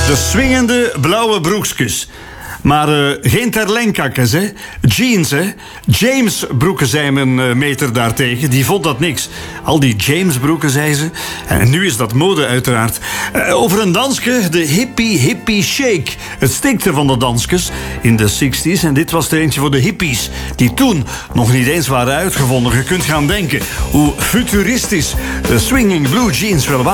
De swingende blauwe broekjes. Maar geen terlenkakkes, hè. Jeans, hè. James broeken, zei mijn meter daartegen. Die vond dat niks. Al die James broeken, zei ze. En nu is dat mode, uiteraard. Over een dansje, de hippie shake. Het stikte van de dansjes in de 60s. En dit was er eentje voor de hippies. Die toen nog niet eens waren uitgevonden. Je kunt gaan denken hoe futuristisch de swinging blue jeans wel waren.